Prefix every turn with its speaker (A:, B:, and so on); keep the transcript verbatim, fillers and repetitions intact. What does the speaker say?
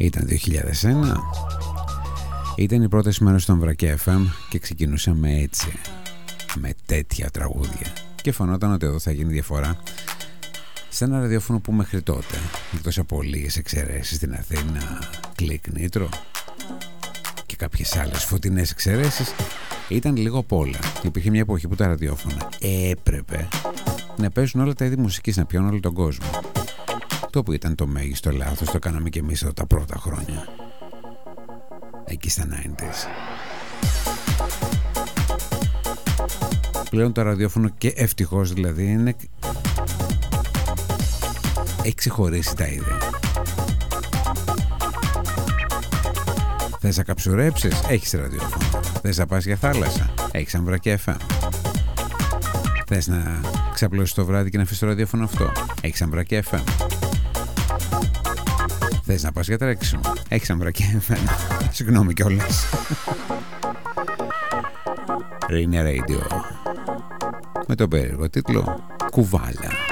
A: Ήταν δύο χιλιάδες ένα. Ήταν οι πρώτες μέρες των Βρακέ εφ εμ και ξεκινούσαμε έτσι, με τέτοια τραγούδια. Και φαινόταν ότι εδώ θα γίνει διαφορά σε ένα ραδιόφωνο που μέχρι τότε, εκτός από λίγες εξαιρέσεις στην Αθήνα, Κλικ Νίτρο και κάποιες άλλες φωτεινές εξαιρέσεις, ήταν λίγο απ' όλα. Υπήρχε μια εποχή που τα ραδιόφωνα έπρεπε να παίζουν όλα τα είδη μουσικής, να πιάνουν όλο τον κόσμο. Το που ήταν το μέγιστο λάθος, το κάναμε και εμείς εδώ τα πρώτα χρόνια, εκεί στα ενενήντα. Πλέον το ραδιόφωνο, και ευτυχώς δηλαδή, είναι... έχει ξεχωρίσει τα είδη. Θες να καψουρέψεις, έχεις ραδιόφωνο. Θες να πας για θάλασσα, έχεις Βρακέ εφ εμ. Θες να ξαπλώσεις το βράδυ και να αφήσεις το ραδιόφωνο αυτό, έχεις Βρακέ εφ εμ. Θες να πας για τρέξιμο, έχεις Βρακέ εφ εμ. Συγγνώμη κιόλας. Rinne Radio, με τον περίεργο τίτλο Κουβάλα.